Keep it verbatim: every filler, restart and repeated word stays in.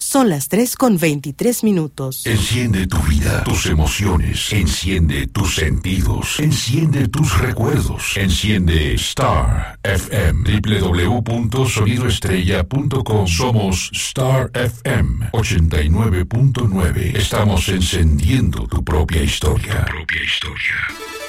Son las tres con veintitrés minutos. Enciende tu vida, tus emociones. Enciende tus sentidos. Enciende tus recuerdos. Enciende Star F M. doble u doble u doble u punto sonido estrella punto com. Somos Star F M ochenta y nueve punto nueve. Estamos encendiendo tu propia historia. Tu propia historia.